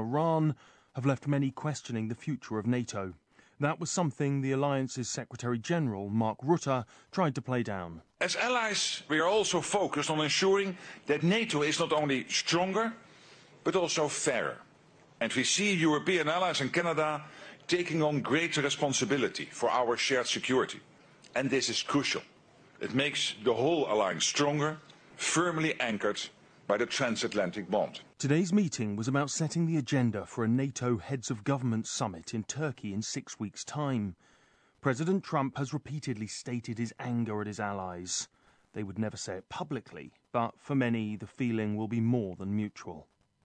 Iran have left many questioning the future of NATO. That was something the alliance's Secretary-General, Mark Rutte, tried to play down. As allies, we are also focused on ensuring that NATO is not only stronger, but also fairer. And we see European allies and Canada taking on greater responsibility for our shared security. And this is crucial. It makes the whole alliance stronger, firmly anchored by the transatlantic bond. Today's meeting was about setting the agenda for a NATO Heads of Government summit in Turkey in 6 weeks' time. President Trump has repeatedly stated his anger at his allies. They would never say it publicly, but for many the feeling will be more than mutual.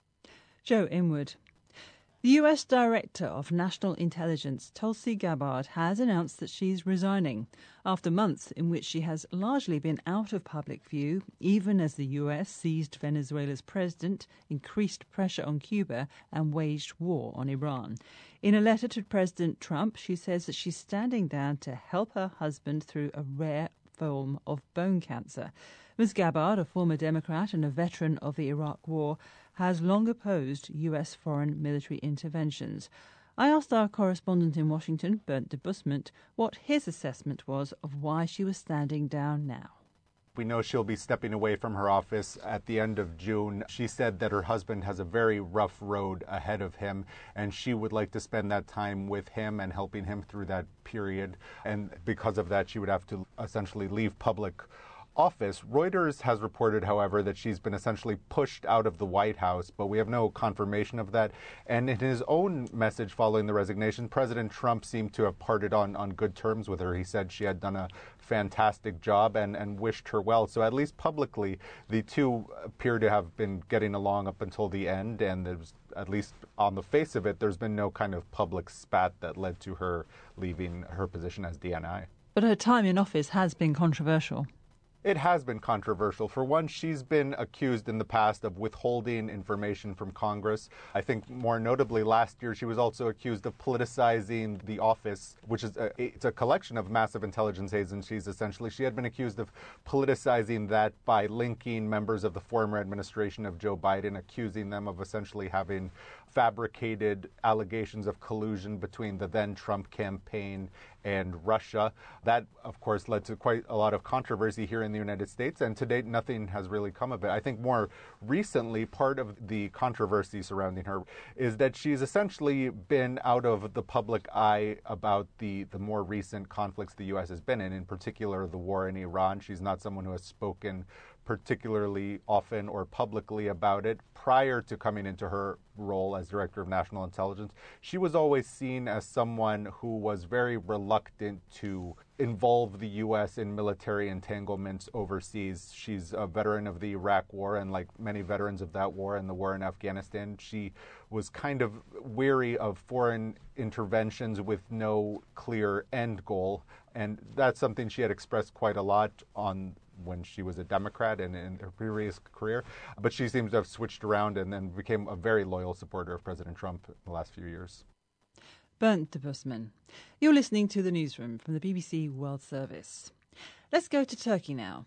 Joe Inwood. The US Director of National Intelligence, Tulsi Gabbard, has announced that she's resigning after months in which she has largely been out of public view, even as the US seized Venezuela's president, increased pressure on Cuba and waged war on Iran. In a letter to President Trump, she says that she's standing down to help her husband through a rare form of bone cancer. Ms. Gabbard, a former Democrat and a veteran of the Iraq War, has long opposed US foreign military interventions. I asked our correspondent in Washington, Bernd de Busment, what his assessment was of why she was standing down now. We know she'll be stepping away from her office at the end of June. She said that her husband has a very rough road ahead of him, and she would like to spend that time with him and helping him through that period. And because of that, she would have to essentially leave public office. Reuters has reported, however, that she's been essentially pushed out of the White House, but we have no confirmation of that. And in his own message following the resignation, President Trump seemed to have parted on good terms with her. He said she had done a fantastic job and wished her well. So at least publicly, the two appear to have been getting along up until the end, and there's, at least on the face of it, there's been no kind of public spat that led to her leaving her position as DNI. But her time in office has been controversial. It has been controversial. For one, she's been accused in the past of withholding information from Congress. I think more notably last year, she was also accused of politicizing the office, which is it's a collection of massive intelligence agencies, essentially. She had been accused of politicizing that by linking members of the former administration of Joe Biden, accusing them of essentially having fabricated allegations of collusion between the then Trump campaign and Russia. That, of course, led to quite a lot of controversy here in the United States, and to date, nothing has really come of it. I think more recently, part of the controversy surrounding her is that she's essentially been out of the public eye about the more recent conflicts the U.S. has been in particular the war in Iran. She's not someone who has spoken particularly often or publicly about it. Prior to coming into her role as Director of National Intelligence, she was always seen as someone who was very reluctant to involve the U.S. in military entanglements overseas. She's a veteran of the Iraq War, and like many veterans of that war and the war in Afghanistan, she was kind of weary of foreign interventions with no clear end goal. And that's something she had expressed quite a lot on when she was a Democrat and in her previous career. But she seems to have switched around and then became a very loyal supporter of President Trump in the last few years. Bernd de Busman. You're listening to The Newsroom from the BBC World Service. Let's go to Turkey now,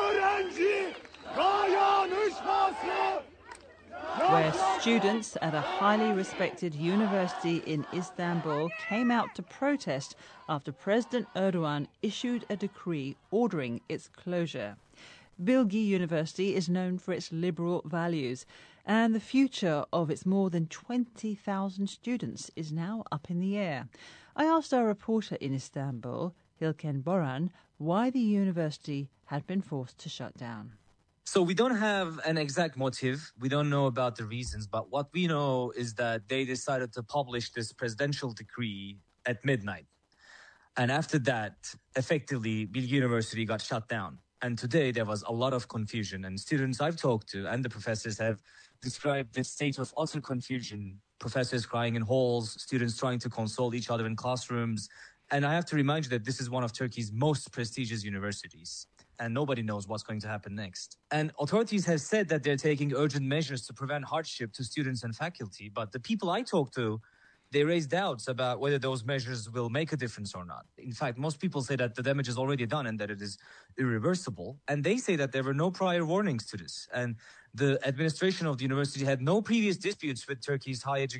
where students at a highly respected university in Istanbul came out to protest after President Erdogan issued a decree ordering its closure. Bilgi University is known for its liberal values, and the future of its more than 20,000 students is now up in the air. I asked our reporter in Istanbul, Hilken Boran, why the university had been forced to shut down. So we don't have an exact motive. We don't know about the reasons, but what we know is that they decided to publish this presidential decree at midnight. And after that, effectively, Bilgi University got shut down. And today there was a lot of confusion, and students I've talked to and the professors have described this state of utter confusion. Professors crying in halls, students trying to console each other in classrooms. And I have to remind you that this is one of Turkey's most prestigious universities, and nobody knows what's going to happen next. And authorities have said that they're taking urgent measures to prevent hardship to students and faculty, but the people I talk to, they raise doubts about whether those measures will make a difference or not. In fact, most people say that the damage is already done and that it is irreversible. And they say that there were no prior warnings to this. And the administration of the university had no previous disputes with Turkey's higher